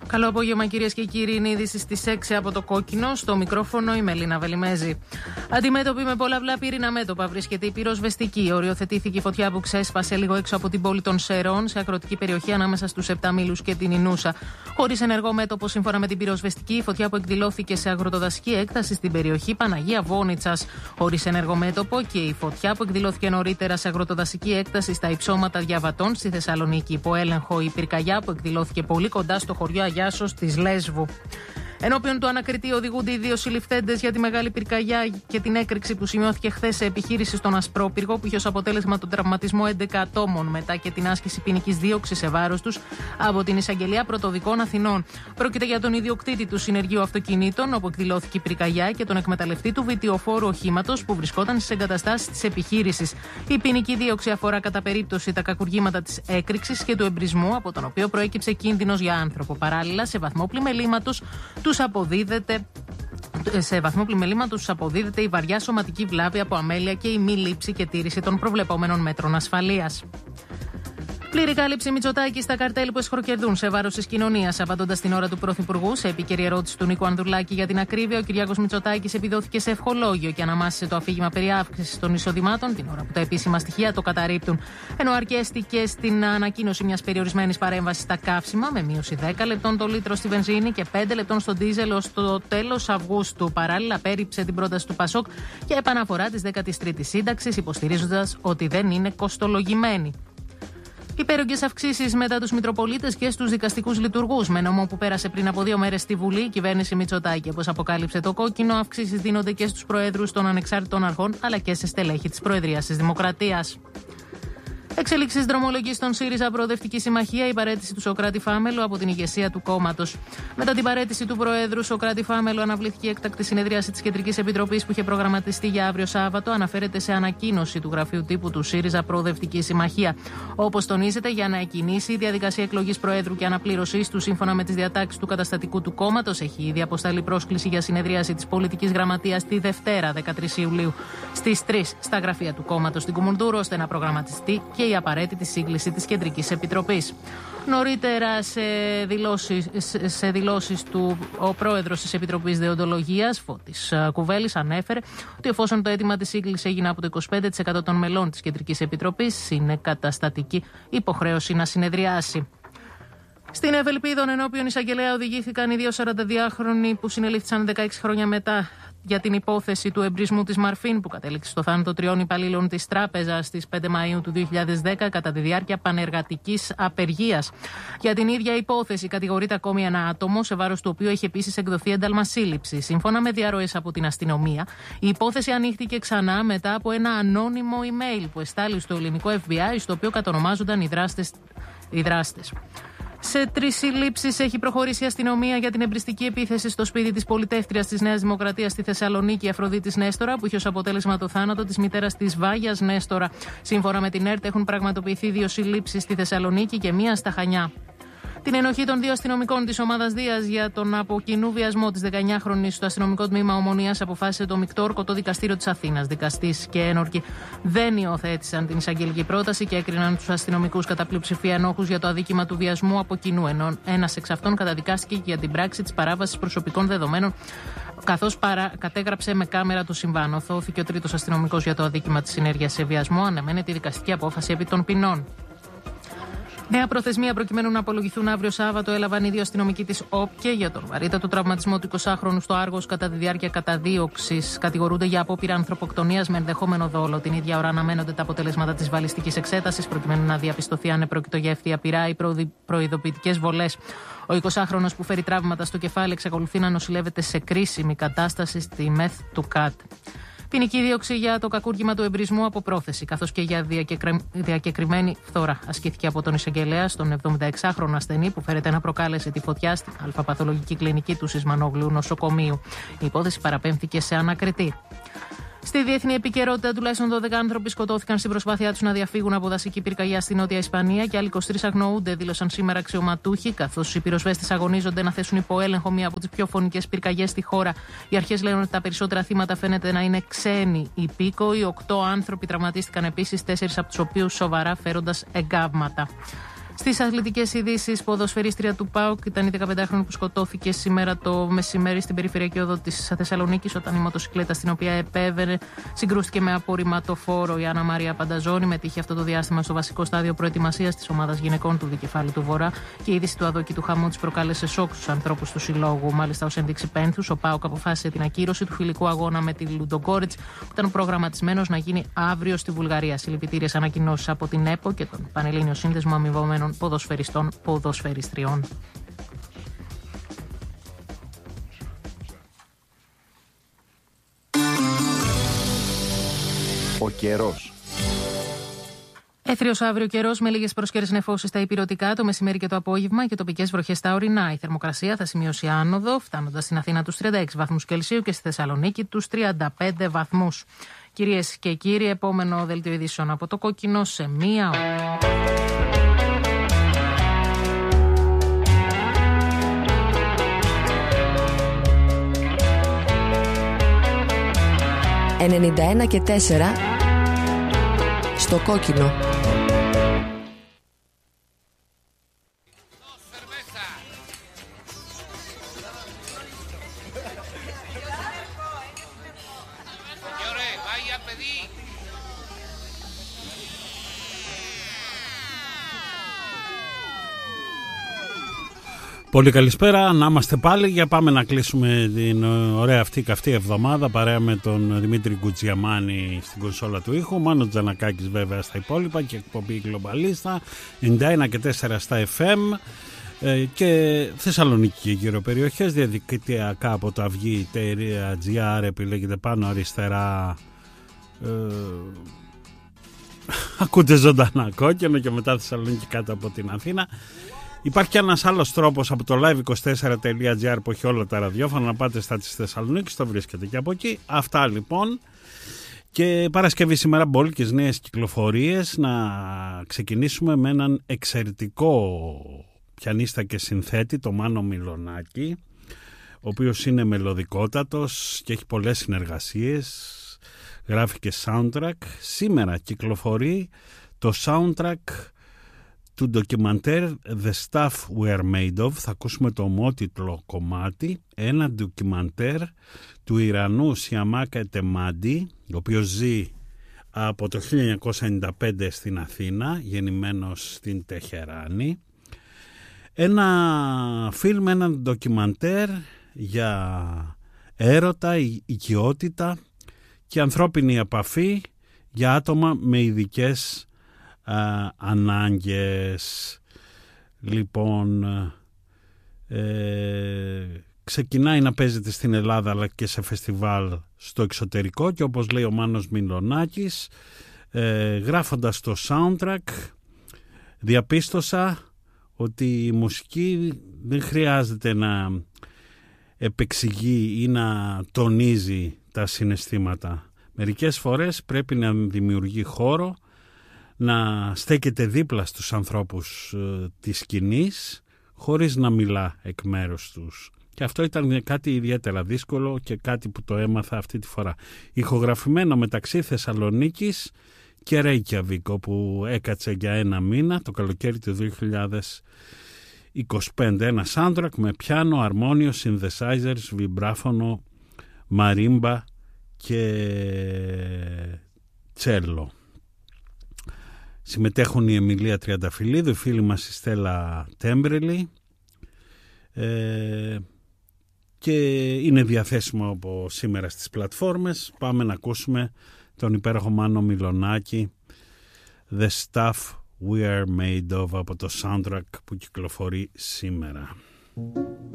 Καλό απόγευμα, κυρίες και κύριοι. Είναι είδηση στις 6 από το Κόκκινο. Στο μικρόφωνο η Μελίνα Βελιμέζη. Αντιμέτωπη με πολλαπλά πυρήνα μέτωπα βρίσκεται η πυροσβεστική. Οριοθετήθηκε η φωτιά που ξέσπασε λίγο έξω από την πόλη των Σερών, σε αγροτική περιοχή ανάμεσα στους Επταμήλους και την Ινούσα. Χωρίς ενεργό μέτωπο, σύμφωνα με την πυροσβεστική, η φωτιά που εκδηλώθηκε σε αγροτοδασική έκταση στην περιοχή Παναγία Βόνιτσας. Χωρίς ενεργό μέτωπο και η φωτιά που εκδηλώθηκε νωρίτερα σε αγροτοδασική έκταση στα υψώματα Διαβατών στη Θεσσαλονίκη. Υπό έλεγχο η πυρκαγιά που εκδηλώθηκε πολύ κοντά στο χωριό Αγιάσος της Λέσβου. Ενώπιον του ανακριτή οδηγούνται οι δύο συλληφθέντες για τη μεγάλη πυρκαγιά και την έκρηξη που σημειώθηκε χθες σε επιχείρηση στον Ασπρόπυργο, που είχε ως αποτέλεσμα τον τραυματισμό 11 ατόμων μετά και την άσκηση ποινικής δίωξης σε βάρος τους από την Εισαγγελία Πρωτοδικών Αθηνών. Πρόκειται για τον ιδιοκτήτη του συνεργείου αυτοκινήτων, όπου εκδηλώθηκε η πυρκαγιά, και τον εκμεταλλευτή του βιτιοφόρου οχήματος που βρισκόταν στις εγκαταστάσεις της επιχείρησης. Η ποινική δίωξη αφορά κατά περίπτωση τα κακουργήματα της έκρηξης και του εμπρισμού, από τον οποίο προέκυψε κίνδυνος για άνθρωπο. Παράλληλα, σε βαθμό πλημελήματος τους αποδίδεται η βαριά σωματική βλάβη από αμέλεια και η μη λήψη και τήρηση των προβλεπόμενων μέτρων ασφαλείας. Πλήρη κάλυψη Μητσοτάκη στα καρτέλ που εσχροκερδούν σε βάρος της κοινωνίας. Απαντώντας την ώρα του Πρωθυπουργού σε επίκαιρη ερώτηση του Νίκου Ανδρουλάκη για την ακρίβεια, ο Κυριάκος Μητσοτάκης επιδόθηκε σε ευχολόγιο και αναμάσισε το αφήγημα περί αύξησης των εισοδημάτων, την ώρα που τα επίσημα στοιχεία το καταρρίπτουν. Ενώ αρκέστηκε στην ανακοίνωση μιας περιορισμένης παρέμβασης στα καύσιμα, με μείωση 10 λεπτών το λίτρο στη βενζίνη και 5 λεπτών στο ντίζελ ως το τέλος Αυγούστου. Παράλληλα, πέριψε την πρόταση του Πασόκ για επαναφορά της 13ης σύνταξης, υποστηρίζοντας ότι δεν είναι κοστολογημένη. Υπέρογγες αυξήσεις μετά τους Μητροπολίτες και στους δικαστικούς λειτουργούς. Με νόμο που πέρασε πριν από 2 μέρες στη Βουλή, η κυβέρνηση Μητσοτάκη, όπως αποκάλυψε το Κόκκινο, αυξήσεις δίνονται και στους προέδρους των ανεξάρτητων αρχών αλλά και σε στελέχη της Προεδρίας της Δημοκρατίας. Εξελίξεις δρομολογής των ΣΥΡΙΖΑ Προοδευτική Συμμαχία, η παραίτηση του Σωκράτη Φάμελου από την ηγεσία του κόμματος. Μετά την παραίτηση του Προέδρου Σωκράτη Φάμελου, αναβλήθηκε η έκτακτη συνεδρίαση της Κεντρικής Επιτροπής που είχε προγραμματιστεί για αύριο Σάββατο. Αναφέρεται σε ανακοίνωση του γραφείου τύπου του ΣΥΡΙΖΑ Προοδευτική Συμμαχία. Όπως τονίζεται, για να εκκινήσει η διαδικασία εκλογής Προέδρου και αναπλήρωσής του σύμφωνα με τις διατάξεις του καταστατικού του κόμματος, έχει ήδη αποσταλεί πρόσκληση για συνεδρίαση της Πολιτικής Γραμματείας τη Δευτέρα, 13 Ιουλίου, στις 3 στα γραφεία του κόμματος στην Κουμουνδούρο, ώστε να προγραμματιστεί και η απαραίτητη σύγκληση της Κεντρικής Επιτροπής. Νωρίτερα, σε δηλώσεις του, ο πρόεδρος της Επιτροπής Δεοντολογίας, Φώτης Κουβέλης, ανέφερε ότι εφόσον το αίτημα της σύγκλησης έγινε από το 25% των μελών της Κεντρικής Επιτροπής, είναι καταστατική υποχρέωση να συνεδριάσει. Στην Ευελπίδων, ενώπιον εισαγγελέα οδηγήθηκαν οι δύο 42χρονοι που συνελήφθησαν 16 χρόνια μετά για την υπόθεση του εμπρισμού της Μαρφίν, που κατέληξε στο θάνατο 3 υπαλλήλων της τράπεζας στις 5 Μαΐου του 2010 κατά τη διάρκεια πανεργατικής απεργίας. Για την ίδια υπόθεση κατηγορείται ακόμη ένα άτομο, σε βάρος του οποίου έχει επίσης εκδοθεί ένταλμα σύλληψης. Σύμφωνα με διαρροές από την αστυνομία, η υπόθεση ανοίχτηκε ξανά μετά από ένα ανώνυμο email που εστάλει στο ελληνικό FBI, στο οποίο κατονομάζονταν οι δράστες. Σε 3 συλλήψεις έχει προχωρήσει η αστυνομία για την εμπριστική επίθεση στο σπίτι της πολιτεύτριας της Νέας Δημοκρατίας στη Θεσσαλονίκη, Αφροδίτης Νέστορα, που είχε ως αποτέλεσμα το θάνατο της μητέρας της Βάγιας Νέστορα. Σύμφωνα με την ΕΡΤ, έχουν πραγματοποιηθεί 2 συλλήψεις στη Θεσσαλονίκη και 1 στα Χανιά. Την ενοχή των 2 αστυνομικών της ομάδας Δίας για τον από κοινού βιασμό της 19χρονης στο αστυνομικό τμήμα Ομονίας αποφάσισε το μεικτό ορκωτό δικαστήριο της Αθήνας. Δικαστής και ένορκοι δεν υιοθέτησαν την εισαγγελική πρόταση και έκριναν τους αστυνομικούς κατά πλειοψηφία ενόχους για το αδίκημα του βιασμού από κοινού. Ενώ ένας εξ αυτών καταδικάστηκε για την πράξη της παράβασης προσωπικών δεδομένων, καθώς κατέγραψε με κάμερα το συμβάν. Οθώθηκε ο 3ος αστυνομικός για το αδίκημα της συνέργειας σε βιασμό. Αναμένεται η δικαστική απόφαση επί των ποινών. Νέα προθεσμία προκειμένου να απολογηθούν αύριο Σάββατο έλαβαν οι 2 αστυνομικοί της ΟΠΚΕ για τον βαρύτατο τραυματισμό του 20χρονου στο Άργος κατά τη διάρκεια καταδίωξης. Κατηγορούνται για απόπειρα ανθρωποκτονίας με ενδεχόμενο δόλο. Την ίδια ώρα αναμένονται τα αποτελέσματα της βαλιστικής εξέτασης προκειμένου να διαπιστωθεί αν επρόκειτο για ευθεία πυρά ή προειδοποιητικές βολές. Ο 20χρονος που φέρει τραύματα στο κεφάλι εξακολουθεί να νοσηλεύεται σε κρίσιμη κατάσταση στη ΜΕΘ του ΚΑΤ. Ποινική δίωξη για το κακούργημα του εμπρισμού από πρόθεση, καθώς και για διακεκριμένη φθορά ασκήθηκε από τον εισαγγελέα στον 76χρονο ασθενή που φέρεται να προκάλεσε τη φωτιά στην αλφαπαθολογική κλινική του Σισμανόγλου νοσοκομείου. Η υπόθεση παραπέμφθηκε σε ανακριτή. Στη διεθνή επικαιρότητα, τουλάχιστον 12 άνθρωποι σκοτώθηκαν στην προσπάθειά τους να διαφύγουν από δασική πυρκαγιά στη Νότια Ισπανία και άλλοι 23 αγνοούνται, δήλωσαν σήμερα αξιωματούχοι, καθώς οι πυροσβέστες αγωνίζονται να θέσουν υπό έλεγχο μία από τις πιο φωνικές πυρκαγιές στη χώρα. Οι αρχές λένε ότι τα περισσότερα θύματα φαίνεται να είναι ξένοι υπήκοοι. 8 άνθρωποι τραυματίστηκαν επίσης, 4 από τους οποίους σοβαρά φέροντας εγκάβματα. Στις αθλητικές ειδήσεις, ποδοσφαιρίστρια του ΠΑΟΚ ήταν η 15χρονη που σκοτώθηκε σήμερα το μεσημέρι στην περιφερειακή οδό της Θεσσαλονίκης, όταν η μοτοσυκλέτα στην οποία επέβαινε συγκρούστηκε με απορριμματοφόρο. Η Άννα Μαρία Πανταζόνη μετήχε αυτό το διάστημα στο βασικό στάδιο προετοιμασίας της ομάδας γυναικών του Δικεφάλου του Βορρά και η είδηση του αδόκητου χαμού της προκάλεσε σοκ στους ανθρώπους του συλλόγου. Μάλιστα, ως ένδειξη πένθους, ο ΠΑΟΚ αποφάσισε την ακύρωση του φιλικού αγώνα με τη Λουντογκόρετς, που ήταν προγραμματισμένος να γίνει αύριο στη Βουλγαρία. Συλληπιτήριες ανακοινώσεις από την ΕΠΟ και τον Πανελλήνιο Σύνδεσμο Αμοιβόμενων Ποδοσφαιριστών Ποδοσφαιριστριών. Ο καιρός. Έθριος αύριο καιρός με λίγες προσκαιρές νεφώσεις στα ηπειρωτικά το μεσημέρι και το απόγευμα και τοπικές βροχές στα ορεινά. Η θερμοκρασία θα σημειώσει άνοδο, φτάνοντας στην Αθήνα τους 36 βαθμούς Κελσίου και στη Θεσσαλονίκη τους 35 βαθμούς. Κυρίες και κύριοι, επόμενο δελτίο ειδήσεων από το Κόκκινο σε μία ώρα. «91 και 4» στο Κόκκινο. Πολύ καλησπέρα, να είμαστε πάλι για πάμε να κλείσουμε την ωραία αυτή καυτή εβδομάδα παρέα με τον Δημήτρη Κουτζιαμάνη στην κονσόλα του ήχου, Μάνο Τζανακάκης βέβαια στα υπόλοιπα και εκπομπή Γκλομπαλίστα, 91 και 4 στα FM και Θεσσαλονίκη και γύρω περιοχές, διαδικτυακά από το αυγή.gr επιλέγετε πάνω αριστερά, ακούτε ζωντανά Κόκκινο και μετά Θεσσαλονίκη κάτω από την Αθήνα. Υπάρχει και ένας άλλος τρόπος από το live24.gr που έχει όλα τα ραδιόφωνα, να πάτε στα της Θεσσαλονίκης, το βρίσκετε και από εκεί. Αυτά λοιπόν. Και Παρασκευή σήμερα μπόλικες νέες κυκλοφορίες. Να ξεκινήσουμε με έναν εξαιρετικό πιανίστα και συνθέτη, το Μάνο Μιλονάκη, ο οποίος είναι μελωδικότατος και έχει πολλές συνεργασίες, γράφει και soundtrack. Σήμερα κυκλοφορεί το soundtrack του ντοκιμαντέρ The Stuff We're Made Of. Θα ακούσουμε το ομότιτλο κομμάτι, ένα ντοκιμαντέρ του Ιρανού Σιαμάκα Ετεμάντι, ο οποίος ζει από το 1995 στην Αθήνα, γεννημένος στην Τεχεράνη. Ένα φιλμ, ένα ντοκιμαντέρ για έρωτα, οικειότητα και ανθρώπινη επαφή για άτομα με ειδικές ανάγκες. Λοιπόν, ξεκινάει να παίζεται στην Ελλάδα αλλά και σε φεστιβάλ στο εξωτερικό και όπως λέει ο Μάνος Μιλονάκης, γράφοντας το soundtrack διαπίστωσα ότι η μουσική δεν χρειάζεται να επεξηγεί ή να τονίζει τα συναισθήματα. Μερικές φορές πρέπει να δημιουργεί χώρο, να στέκεται δίπλα στους ανθρώπους της σκηνής χωρίς να μιλά εκ μέρους τους. Και αυτό ήταν κάτι ιδιαίτερα δύσκολο και κάτι που το έμαθα αυτή τη φορά. Ηχογραφημένο μεταξύ Θεσσαλονίκης και Ρέικιαβικ, όπου έκατσε για ένα μήνα το καλοκαίρι του 2025. Ένα soundtrack με πιάνο, αρμόνιο, synthesizers, βιμπράφωνο, μαρίμπα και τσέλο. Συμμετέχουν η Εμιλία Τριανταφυλλίδου, η φίλη μας η Στέλλα Τέμπρελη, και είναι διαθέσιμο από σήμερα στις πλατφόρμες. Πάμε να ακούσουμε τον υπέροχο Μάνο Μιλονάκη, The Stuff We Are Made Of, από το soundtrack που κυκλοφορεί σήμερα.